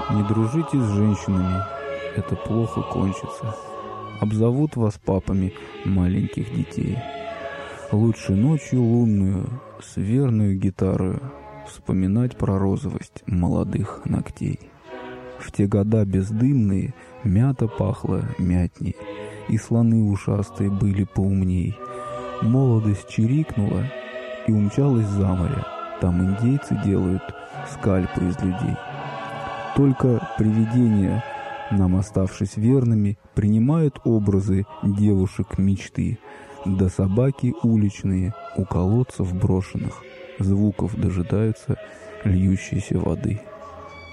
Не дружите с женщинами, это плохо кончится. Обзовут вас папами маленьких детей. Лучше ночью лунную с верную гитарою вспоминать про розовость молодых ногтей. В те года бездымные мята пахла мятней, и слоны ушастые были поумней. Молодость чирикнула и умчалась за море. Там индейцы делают скальпы из людей. Только привидения, нам оставшись верными, принимают образы девушек мечты, да собаки уличные у колодцев брошенных звуков дожидаются льющейся воды.